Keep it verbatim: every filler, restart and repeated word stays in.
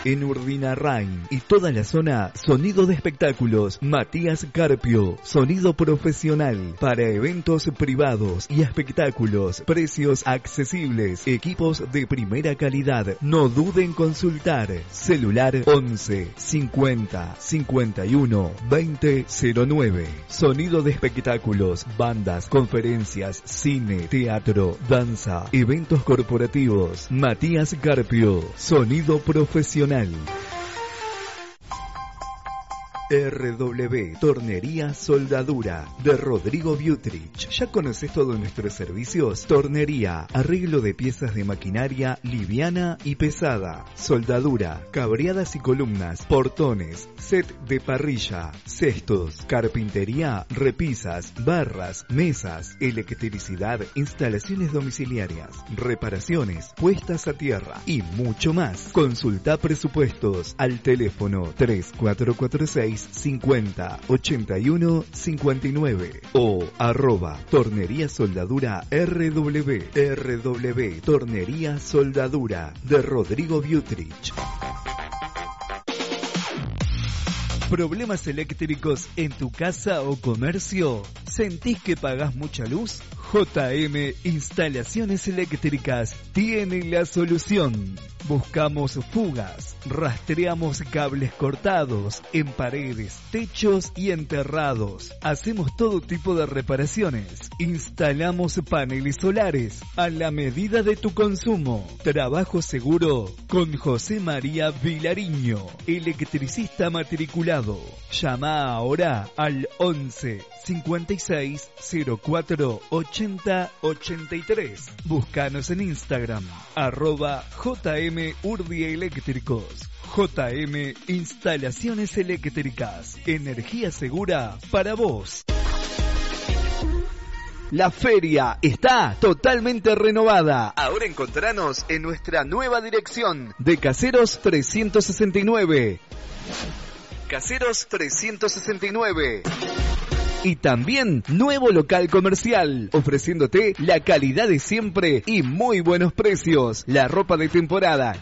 En Urdinarrain y toda la zona, sonido de espectáculos. Matías Carpio, sonido profesional para eventos privados y espectáculos. Precios accesibles, equipos de primera calidad. No duden en consultar. Celular once cincuenta cincuenta y uno veinte cero nueve. Sonido de espectáculos, bandas, conferencias, cine, teatro, danza, eventos corporativos. Matías Carpio, sonido profesional. R W Tornería Soldadura de Rodrigo Butrich. ¿Ya conoces todos nuestros servicios? Tornería, arreglo de piezas de maquinaria liviana y pesada, soldadura, cabreadas y columnas, portones, set de parrilla, cestos, carpintería, repisas, barras, mesas, electricidad, instalaciones domiciliarias, reparaciones, puestas a tierra y mucho más. Consulta presupuestos al teléfono tres cuatro cuatro seis cincuenta ochenta y uno cincuenta y nueve o arroba Tornería Soldadura R W. R W Tornería Soldadura de Rodrigo Butrich. ¿Problemas eléctricos en tu casa o comercio? ¿Sentís que pagás mucha luz? J M Instalaciones Eléctricas tiene la solución. Buscamos fugas, rastreamos cables cortados en paredes, techos y enterrados. Hacemos todo tipo de reparaciones. Instalamos paneles solares a la medida de tu consumo. Trabajo seguro con José María Vilariño, electricista matriculado. Llama ahora al once cincuenta y seis cero cuatro ochenta ochenta y tres. Búscanos en Instagram, arroba J M Urdi Eléctricos. J M Instalaciones Eléctricas. Energía segura para vos. La feria está totalmente renovada. Ahora encontranos en nuestra nueva dirección de Caseros trescientos sesenta y nueve. Caseros trescientos sesenta y nueve. Y también nuevo local comercial, ofreciéndote la calidad de siempre y muy buenos precios. La ropa de temporada,